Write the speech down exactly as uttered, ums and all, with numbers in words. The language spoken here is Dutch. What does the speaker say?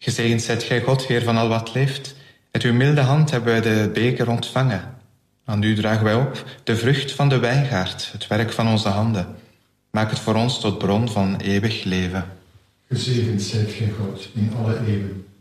Gezegend zijt gij, God, Heer van al wat leeft. Met uw milde hand hebben wij de beker ontvangen. Aan u dragen wij op de vrucht van de wijngaard, het werk van onze handen. Maak het voor ons tot bron van eeuwig leven. Gezegend zijt gij, God, in alle eeuwen.